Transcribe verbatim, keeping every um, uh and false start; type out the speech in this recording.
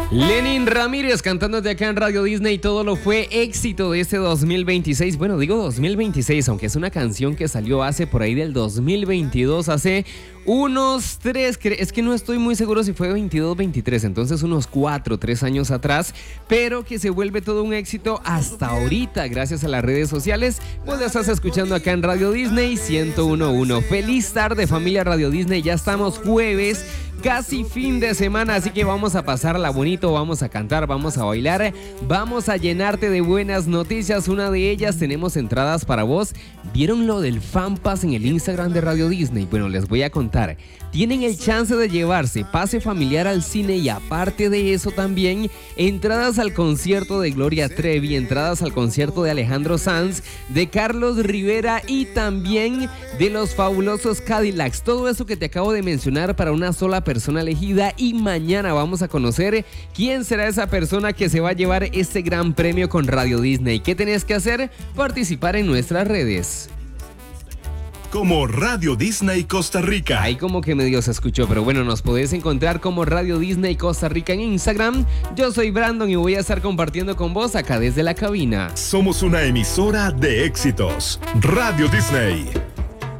Lenin Ramírez cantándote acá en Radio Disney. Todo lo fue éxito de este dos mil veintiséis. Bueno, digo dos mil veintiséis, aunque es una canción que salió hace por ahí del dos mil veintidós, hace unos tres, es que no estoy muy seguro si fue veintidós, veintitrés, entonces unos cuatro, tres años atrás, pero que se vuelve todo un éxito hasta ahorita gracias a las redes sociales. Pues la estás escuchando acá en Radio Disney ciento uno punto uno. Feliz tarde, familia Radio Disney, ya estamos jueves, casi fin de semana, así que vamos a pasarla bonito, vamos a cantar, vamos a bailar, vamos a llenarte de buenas noticias. Una de ellas, tenemos entradas para vos. ¿Vieron lo del Fan Pass en el Instagram de Radio Disney? Bueno, les voy a contar. Tienen el chance de llevarse pase familiar al cine y aparte de eso también entradas al concierto de Gloria Trevi, entradas al concierto de Alejandro Sanz, de Carlos Rivera y también de los fabulosos Cadillacs. Todo eso que te acabo de mencionar para una sola persona elegida, y mañana vamos a conocer quién será esa persona que se va a llevar este gran premio con Radio Disney. ¿Qué tenés que hacer? Participar en nuestras redes. Como Radio Disney Costa Rica. Ahí como que medio se escuchó, pero bueno, nos podés encontrar como Radio Disney Costa Rica en Instagram. Yo soy Brandon y voy a estar compartiendo con vos acá desde la cabina. Somos una emisora de éxitos. Radio Disney.